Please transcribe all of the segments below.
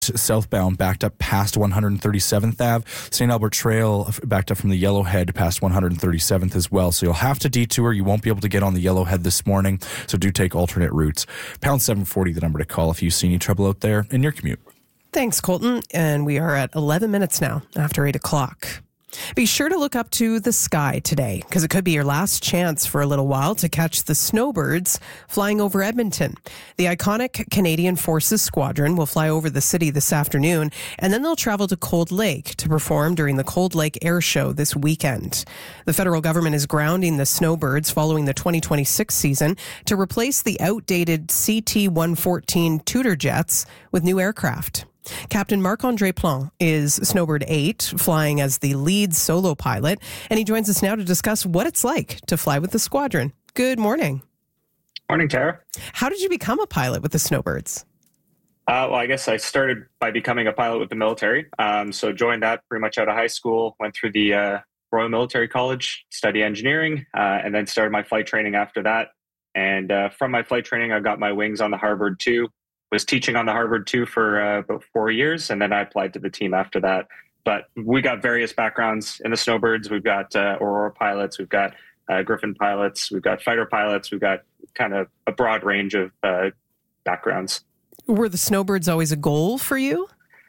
southbound backed up past 137th Ave. St. Albert Trail backed up from the Yellowhead past 137th as well. So you'll have to detour. You won't be able to get on the Yellowhead this morning. So do take alternate routes. Pound 740, the number to call if you see any trouble out there in your commute. Thanks, Colton. And we are at 11 minutes now after 8 o'clock. Be sure to look up to the sky today because it could be your last chance for a little while to catch the snowbirds flying over Edmonton. The iconic Canadian Forces Squadron will fly over the city this afternoon, and then they'll travel to Cold Lake to perform during the Cold Lake Air Show this weekend. The federal government is grounding the snowbirds following the 2026 season to replace the outdated CT-114 Tudor jets with new aircraft. Captain Marc-André Plante is Snowbird 8, flying as the lead solo pilot, and he joins us now to discuss what it's like to fly with the squadron. Good morning. Morning, Tara. How did you become a pilot with the Snowbirds? Well, I guess I started by becoming a pilot with the military. So joined that pretty much out of high school, went through the Royal Military College, studied engineering, and then started my flight training after that. And from my flight training, I got my wings on the Harvard 2. Was teaching on the Harvard 2 for about 4 years, and then I applied to the team after that. But we got various backgrounds in the Snowbirds. We've got Aurora pilots, we've got Griffin pilots, we've got fighter pilots, we've got kind of a broad range of backgrounds. Were the Snowbirds always a goal for you?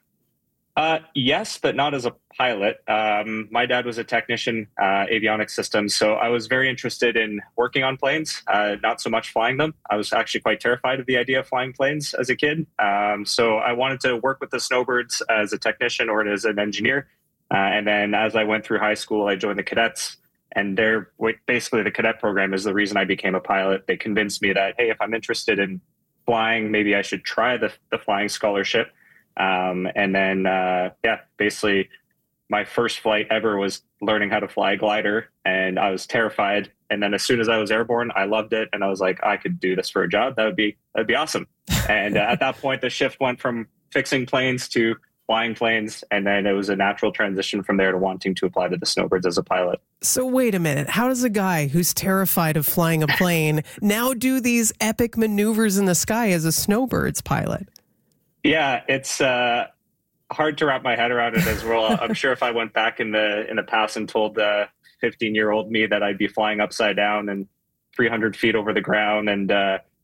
Yes, but not as a pilot. My dad was a technician, avionics systems, so I was very interested in working on planes, not so much flying them. I was actually quite terrified of the idea of flying planes as a kid. So I wanted to work with the Snowbirds as a technician or as an engineer. And then as I went through high school, I joined the cadets. And basically the cadet program is the reason I became a pilot. They convinced me that, hey, if I'm interested in flying, maybe I should try the flying scholarship. And then, basically my first flight ever was learning how to fly a glider, and I was terrified. And then as soon as I was airborne, I loved it. And I was like, I could do this for a job. That'd be awesome. And at that point, the shift went from fixing planes to flying planes. And then it was a natural transition from there to wanting to apply to the Snowbirds as a pilot. So wait a minute. How does a guy who's terrified of flying a plane now do these epic maneuvers in the sky as a Snowbirds pilot? Yeah, it's hard to wrap my head around it as well. I'm sure if I went back in the past and told the 15-year-old me that I'd be flying upside down and 300 feet over the ground and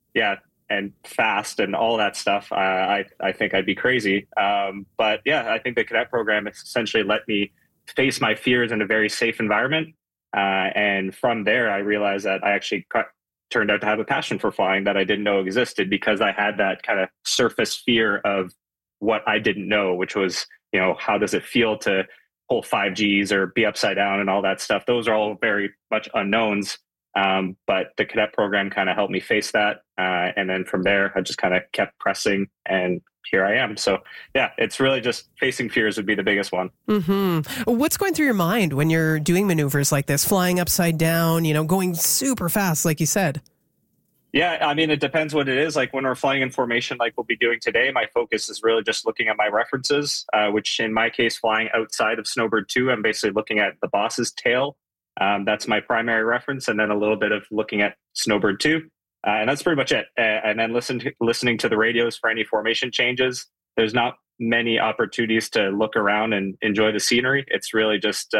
and fast and all that stuff, I think I'd be crazy. But yeah, I think the cadet program essentially let me face my fears in a very safe environment. And from there, I realized that I actually turned out to have a passion for flying that I didn't know existed because I had that kind of surface fear of what I didn't know, which was, how does it feel to pull 5Gs or be upside down and all that stuff. Those are all very much unknowns. But the cadet program kind of helped me face that. And then from there, I just kind of kept pressing and here I am. So yeah, it's really just facing fears would be the biggest one. Mm-hmm. What's going through your mind when you're doing maneuvers like this, flying upside down, going super fast, like you said? Yeah, I mean, it depends what it is. Like when we're flying in formation, like we'll be doing today, my focus is really just looking at my references, which in my case, flying outside of Snowbird 2, I'm basically looking at the boss's tail. That's my primary reference. And then a little bit of looking at Snowbird 2. And that's pretty much it. And then listening to the radios for any formation changes. There's not many opportunities to look around and enjoy the scenery. It's really just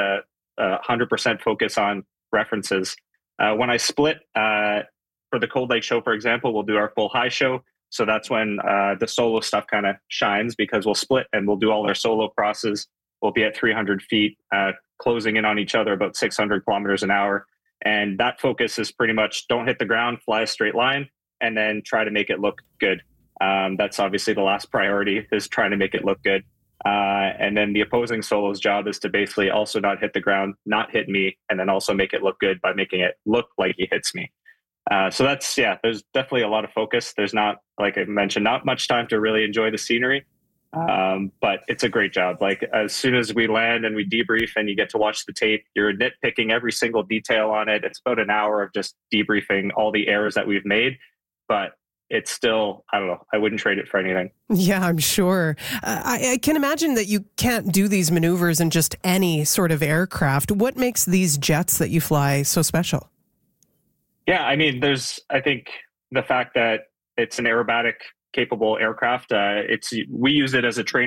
100% focus on references. When I split for the Cold Lake show, for example, we'll do our full high show. So that's when the solo stuff kind of shines because we'll split and we'll do all our solo crosses. We'll be at 300 feet, closing in on each other about 600 kilometers an hour. And that focus is pretty much don't hit the ground, fly a straight line, and then try to make it look good. That's obviously the last priority is trying to make it look good. And then the opposing solo's job is to basically also not hit the ground, not hit me, and then also make it look good by making it look like he hits me. So there's definitely a lot of focus. There's not, like I mentioned, not much time to really enjoy the scenery. But it's a great job. Like as soon as we land and we debrief and you get to watch the tape, you're nitpicking every single detail on it. It's about an hour of just debriefing all the errors that we've made, but it's still, I don't know, I wouldn't trade it for anything. Yeah, I'm sure. I can imagine that you can't do these maneuvers in just any sort of aircraft. What makes these jets that you fly so special? Yeah, I mean, I think the fact that it's an aerobatic capable aircraft. We use it as a training